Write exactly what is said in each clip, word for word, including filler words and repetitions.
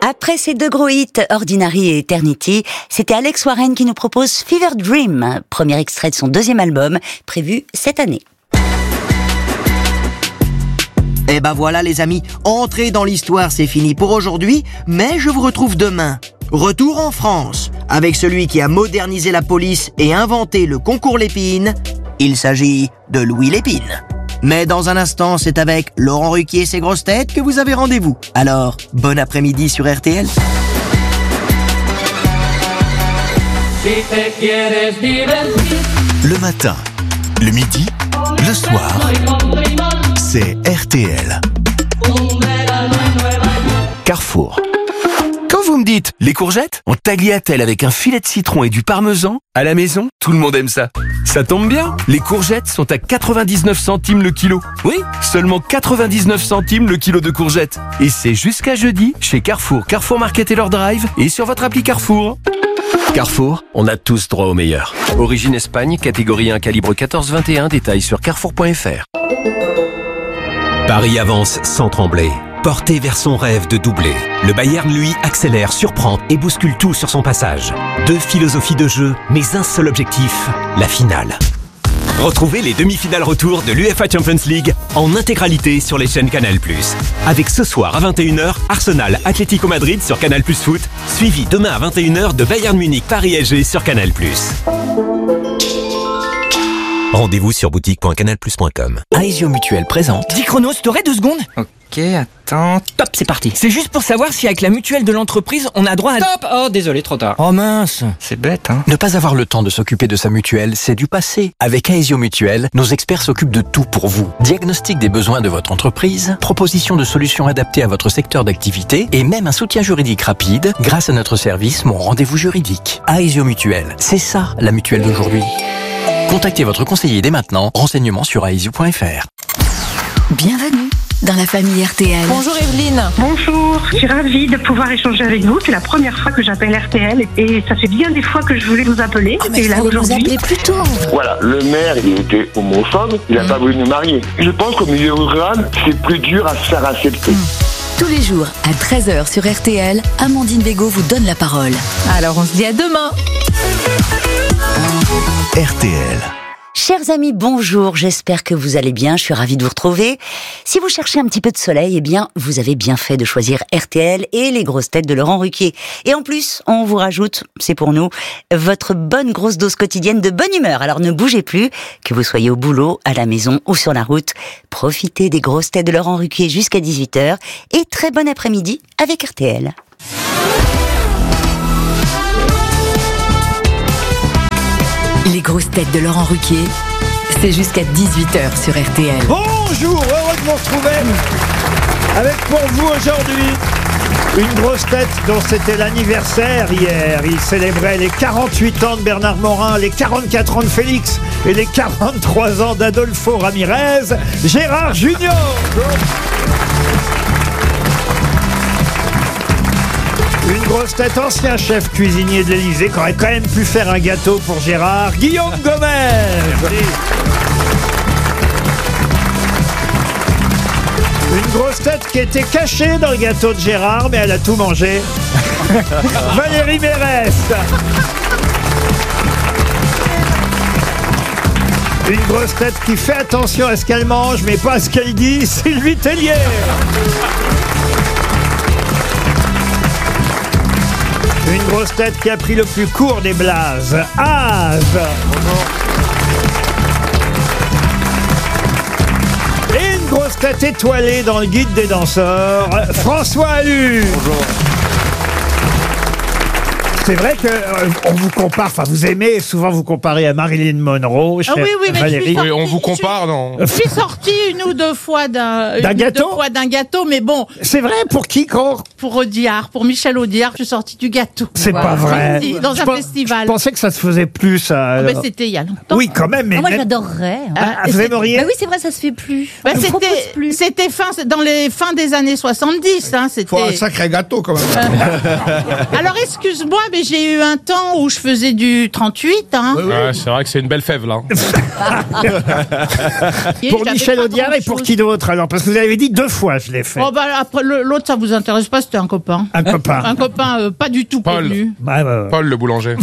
Après ces deux gros hits, Ordinary et Eternity, c'était Alex Warren qui nous propose Fever Dream, premier extrait de son deuxième album, prévu cette année. Et ben voilà les amis, entrer dans l'histoire c'est fini pour aujourd'hui, mais je vous retrouve demain. Retour en France, avec celui qui a modernisé la police et inventé le concours Lépine. Il s'agit de Louis Lépine. Mais dans un instant, c'est avec Laurent Ruquier et ses grosses têtes que vous avez rendez-vous. Alors, bon après-midi sur R T L. Le matin, le midi, le soir, c'est R T L. Carrefour. Quand vous me dites les courgettes en tagliatelle avec un filet de citron et du parmesan, à la maison, tout le monde aime ça. Ça tombe bien, les courgettes sont à quatre-vingt-dix-neuf centimes le kilo. Oui, seulement quatre-vingt-dix-neuf centimes le kilo de courgettes. Et c'est jusqu'à jeudi chez Carrefour, Carrefour Market et leur drive et sur votre appli Carrefour. Carrefour, on a tous droit au meilleur. Origine Espagne, catégorie un, calibre quatorze vingt et un, détails sur carrefour point f r. Paris avance sans trembler. Porté vers son rêve de doubler. Le Bayern, lui, accélère, surprend et bouscule tout sur son passage. Deux philosophies de jeu, mais un seul objectif, la finale. Retrouvez les demi-finales retour de l'U E F A Champions League en intégralité sur les chaînes Canal plus. Avec ce soir à vingt et une heures, Arsenal Atlético Madrid sur Canal plus Foot, suivi demain à vingt et une heures de Bayern Munich Paris S G sur Canal plus. Rendez-vous sur boutique point canal plus point com. Aesio Mutuelle présente. dix chronos, t'aurais deux secondes ? Ok, attends. Top, c'est parti. C'est juste pour savoir si avec la mutuelle de l'entreprise, on a droit à... Stop! Oh, désolé, trop tard. Oh mince. C'est bête, hein. Ne pas avoir le temps de s'occuper de sa mutuelle, c'est du passé. Avec Aesio Mutuelle, nos experts s'occupent de tout pour vous. Diagnostic des besoins de votre entreprise, proposition de solutions adaptées à votre secteur d'activité et même un soutien juridique rapide grâce à notre service Mon Rendez-vous Juridique. Aesio Mutuelle, c'est ça la mutuelle d'aujourd'hui. Contactez votre conseiller dès maintenant. Renseignements sur aesio point f r. Bienvenue dans la famille R T L. Bonjour Evelyne. Bonjour, je suis ravie de pouvoir échanger avec vous. C'est la première fois que j'appelle R T L et ça fait bien des fois que je voulais vous appeler. Oh, mais et là vous aujourd'hui. appeler plus tôt. Voilà, le maire il était homophobe, il n'a mmh. pas voulu nous marier. Je pense qu'au milieu rural, c'est plus dur à se faire accepter. Mmh. Tous les jours à treize heures sur R T L, Amandine Bégaud vous donne la parole. Alors on se dit à demain. R T L. Chers amis, bonjour, j'espère que vous allez bien, je suis ravie de vous retrouver. Si vous cherchez un petit peu de soleil, eh bien, vous avez bien fait de choisir R T L et les grosses têtes de Laurent Ruquier. Et en plus, on vous rajoute, c'est pour nous, votre bonne grosse dose quotidienne de bonne humeur. Alors ne bougez plus, que vous soyez au boulot, à la maison ou sur la route. Profitez des grosses têtes de Laurent Ruquier jusqu'à dix-huit heures et très bon après-midi avec R T L. Les grosses têtes de Laurent Ruquier, c'est jusqu'à dix-huit heures sur R T L. Bonjour, heureux de vous retrouver avec pour vous aujourd'hui une grosse tête dont c'était l'anniversaire hier. Il célébrait les quarante-huit ans de Bernard Morin, les quarante-quatre ans de Félix et les quarante-trois ans d'Adolfo Ramirez, Gérard Junior. Une grosse tête, ancien chef cuisinier de l'Élysée, qui aurait quand même pu faire un gâteau pour Gérard, Guillaume Gomez. Une grosse tête qui était cachée dans le gâteau de Gérard, mais elle a tout mangé. Valérie Mérès. Une grosse tête qui fait attention à ce qu'elle mange, mais pas à ce qu'elle dit, Sylvie Tellier. Une grosse tête qui a pris le plus court des blazes, Az. Et une grosse tête étoilée dans le guide des danseurs, François Allu. Bonjour. C'est vrai que euh, on vous compare, enfin vous aimez souvent vous comparer à Marilyn Monroe, chère ah oui, oui, mais Valérie. Sortie, oui, on vous compare, non? Je suis sortie une ou deux fois d'un, d'un gâteau. Deux fois d'un gâteau, mais bon. C'est vrai, pour qui quand? Pour Audiard, pour Michel Audiard, je suis sortie du gâteau. C'est voilà. Pas vrai. Si, dans je un pense, festival. Je pensais que ça se faisait plus. Ça, oh, mais c'était il y a longtemps. Oui, quand même. Mais oh, moi, même... j'adorerais. Hein. Ah, vous aimeriez? Bah oui, c'est vrai, ça se fait plus. Bah, c'était, plus. C'était fin, dans les fins des années soixante-dix. Hein, c'était... Faut un sacré gâteau, quand même. Alors, excuse-moi, mais mais j'ai eu un temps où je faisais du trente-huit. Hein. Ouais, ouais, c'est vrai que c'est une belle fève, là. Pour Michel Audiard et pour qui d'autre alors? Parce que vous avez dit deux fois, je l'ai fait. Oh bah après le- l'autre ça vous intéresse pas, c'était un copain. Un copain. Un copain euh, pas du tout Paul. connu. Ouais, ouais, ouais. Paul, le boulanger.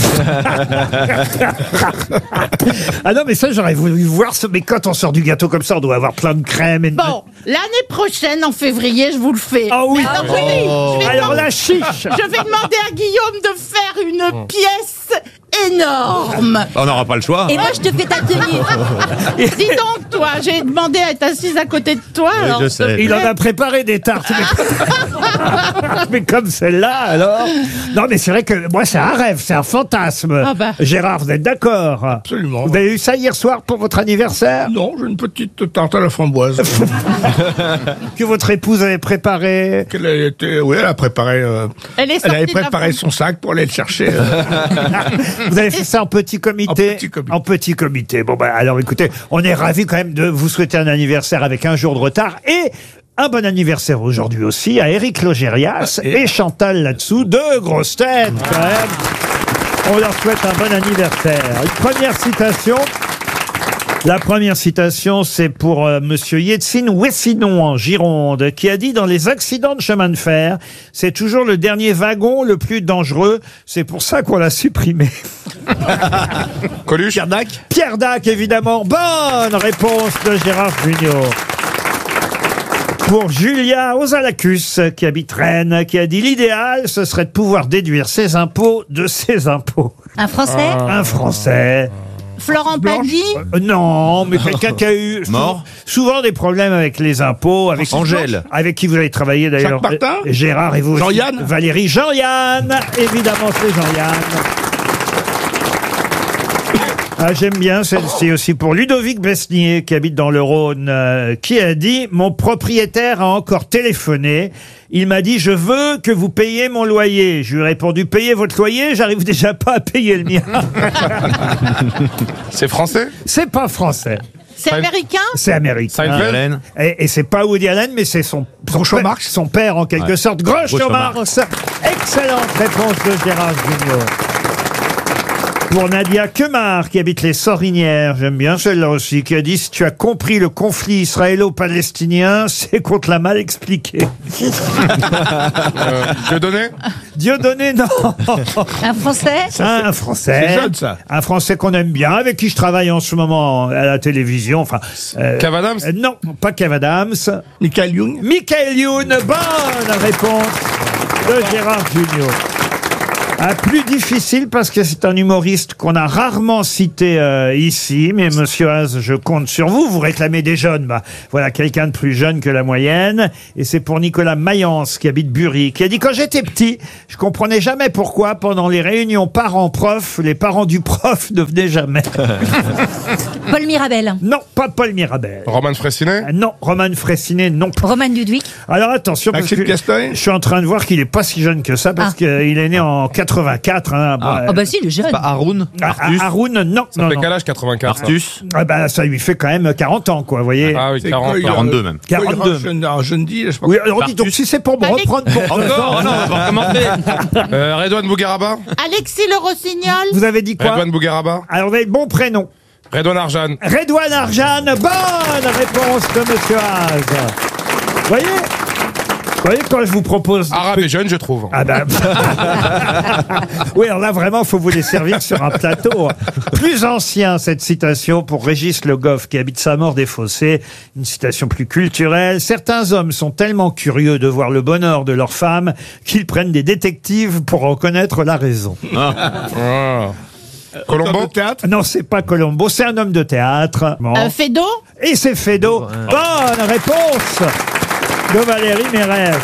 Ah non, mais ça, j'aurais voulu voir ce. Mais quand on sort du gâteau comme ça, on doit avoir plein de crème et de. Bon, l'année prochaine, en février, je vous le fais. Ah oui. Alors, je vais- je vais Alors demander- la chiche. Je vais demander à Guillaume de faire une pièce énorme. On n'aura pas le choix. Et moi, je te fais ta tenue. Dis donc, toi, j'ai demandé à être assise à côté de toi. Oui, alors, je s'il te sais. plaît. Il en a préparé des tartes. Mais, mais comme celle-là, alors. Non, mais c'est vrai que moi, c'est un rêve, c'est un fantasme. Ah bah. Gérard, vous êtes d'accord? Absolument. Vous avez eu ça hier soir pour votre anniversaire? Non, j'ai une petite tarte à la framboise. Que votre épouse avait préparé? Qu'elle a été, oui, elle a préparé. euh, Elle est elle sortie avait de la préparé framboise. son sac pour aller le chercher. euh. Vous avez fait ça en petit comité? En petit comité. En petit comité. Bon, bah, alors écoutez, on est ravis quand même de vous souhaiter un anniversaire avec un jour de retard et un bon anniversaire aujourd'hui aussi à Éric Logérias et... et Chantal là-dessous. Deux grosses têtes quand même. On leur souhaite un bon anniversaire. Une première citation. La première citation, c'est pour euh, Monsieur Yétzine Wessinon en Gironde, qui a dit dans les accidents de chemin de fer, c'est toujours le dernier wagon le plus dangereux. C'est pour ça qu'on l'a supprimé. Coluche. Pierre Dac. Pierre Dac, évidemment. Bonne réponse de Gérard Junior. Pour Julia Ozalacus, qui habite Rennes, qui a dit l'idéal, ce serait de pouvoir déduire ses impôts de ses impôts. Un Français Un Français. Florent Pagny. Euh, non, mais quelqu'un qui a eu Mort. souvent, souvent des problèmes avec les impôts, avec Angèle. avec qui vous avez travaillé d'ailleurs. Jacques Martin. euh, Gérard et vous. aussi. Jean-Yann. Valérie, Jean-Yann, évidemment c'est Jean-Yann. Ah, j'aime bien celle-ci aussi pour Ludovic Besnier qui habite dans le Rhône, euh, qui a dit « Mon propriétaire a encore téléphoné. Il m'a dit « Je veux que vous payiez mon loyer. » Je lui ai répondu « Payez votre loyer, j'arrive déjà pas à payer le mien. » C'est français? C'est pas français. C'est américain? C'est américain. Seinfeld. Et, et c'est pas Woody Allen, mais c'est son, son, Groucho père, Marx. son père en quelque Ouais. sorte. Groucho Groucho Marx. Excellente réponse de Gérard Junior. Pour Nadia Kemar, qui habite les Sorinières, j'aime bien celle-là aussi, qui a dit « Si tu as compris le conflit israélo-palestinien, c'est qu'on te l'a mal expliqué. Euh, Dieudonné. » Dieudonné, non. Un Français Un, un Français. c'est jeune, ça. Un Français qu'on aime bien, avec qui je travaille en ce moment à la télévision. Enfin, euh, Kev Adams. euh, Non, pas Kev Adams. Michael Young. Michael Youn, bonne réponse de Gérard Junior. Ah, plus difficile parce que c'est un humoriste qu'on a rarement cité euh, ici, mais Monsieur Haas, je compte sur vous. Vous réclamez des jeunes, bah voilà quelqu'un de plus jeune que la moyenne. Et c'est pour Nicolas Mayence qui habite Bury, qui a dit quand j'étais petit, je comprenais jamais pourquoi pendant les réunions parents-prof, les parents du prof ne venaient jamais. Paul Mirabel. Non, pas Paul Mirabel. Roman Frécinet. Ah, non, Roman Frécinet, non. Roman Ludwig. Alors attention, parce Maxime que Castaing. je suis en train de voir qu'il est pas si jeune que ça, parce Ah. qu'il est né en quatre-vingt-quatre. Hein, Ah. Bon, Oh bah si, le jeune. Pas Haroun. Ah, Artus. ah, Haroun, non. Ça non, fait non. quel âge, quatre-vingt-quatre? Artus. Ah bah, ça lui fait quand même quarante ans, quoi, vous voyez. Ah oui, C'est quarante. quoi, il a- quarante-deux même. quoi, il a quarante-deux. un jeune, un jeune dit, je sais pas. Oui, alors dites donc, Artus. si c'est pour me Alex- reprendre pour... Encore. Oh non, on va recommencer. Euh, Redouane Bougueraba. Alexis Le Rossignol. Vous avez dit quoi? Redouane Bougueraba. Alors, vous avez le bon prénom. Redouane Arjane. Redouane Arjane, bonne réponse de Monsieur Haas. Vous voyez Vous voyez, quand je vous propose... des Arabe trucs- et jeune, je trouve. Ah ben... oui, alors là, vraiment, il faut vous les servir sur un plateau. Plus ancien, cette citation pour Régis Le Goff, qui habite Saint-Maur-des-Fossés. Une citation plus culturelle. Certains hommes sont tellement curieux de voir le bonheur de leur femme qu'ils prennent des détectives pour en connaître la raison. Ah. Colombo. Théâtre. Non, c'est pas Colombo, c'est un homme de théâtre. Bon. Euh, Fédo. Et c'est Fédo. Bonne réponse de Valérie Mérès.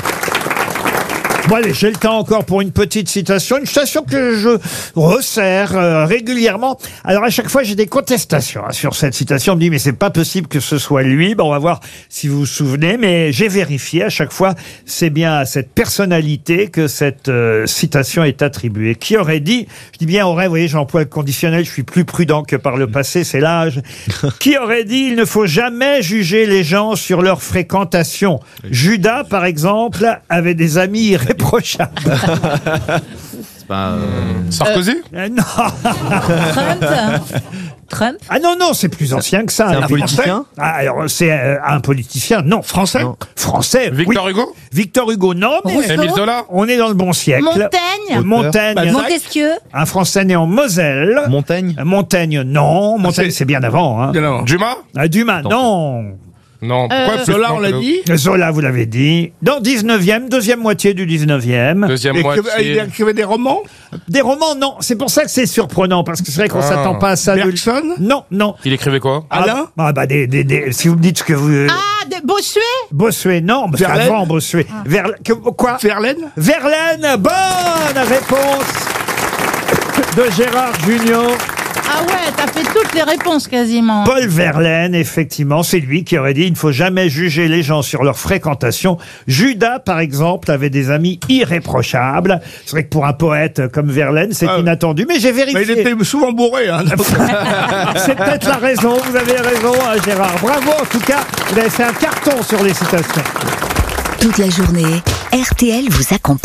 Bon allez, j'ai le temps encore pour une petite citation, une citation que je resserre euh, régulièrement. Alors à chaque fois j'ai des contestations hein, sur cette citation. On me dit mais c'est pas possible que ce soit lui. Bon on va voir si vous vous souvenez, mais j'ai vérifié à chaque fois. C'est bien à cette personnalité que cette euh, citation est attribuée. Qui aurait dit, je dis bien aurait, vous voyez j'emploie le conditionnel, je suis plus prudent que par le passé, c'est l'âge. Qui aurait dit il ne faut jamais juger les gens sur leur fréquentation. Judas par exemple avait des amis irréprochables. pas. euh, Sarkozy Euh, non. Trump. Trump. Ah non, non, c'est plus ancien que ça. C'est un Alors, politicien Ah, alors, c'est euh, un politicien, non. Français Non. Français, Victor oui. Hugo Victor Hugo, non, mais Rousseau. Émile Zola on est dans le bon siècle. Montaigne. Montaigne. Balzac. Montesquieu. Un Français né en Moselle. Montaigne. Montaigne, non. Montaigne, c'est- c'est bien avant. Hein. Bien avant. Dumas Ah, Dumas, non. Non, pourquoi Euh, plus Zola, non on l'a que- dit. Zola, vous l'avez dit. Dans dix-neuvième, deuxième moitié du dix-neuvième. Deuxième Il écrivait, il moitié. écrivait des romans. Des romans, non. C'est pour ça que c'est surprenant, parce que c'est vrai qu'on Ah. s'attend pas à ça. de- Bergson. Non, non. Il écrivait quoi Alain. Ah, ah, bah, des, des, des- si vous me dites que vous... Ah, de Bossuet. Bossuet, non. Bah, c'est Verlaine. avant Bossuet. Verla- que- quoi Verlaine. Verlaine, bonne réponse de Gérard Junior. Ah ouais, t'as fait toutes les réponses quasiment. Paul Verlaine, effectivement, c'est lui qui aurait dit « Il ne faut jamais juger les gens sur leur fréquentation ». Judas, par exemple, avait des amis irréprochables. C'est vrai que pour un poète comme Verlaine, c'est Ah. inattendu, mais j'ai Mais il vérifié. était souvent bourré. Hein. C'est peut-être la raison, vous avez raison, hein, Gérard. Bravo, en tout cas, vous avez fait un carton sur les citations. Toute la journée, R T L vous accompagne.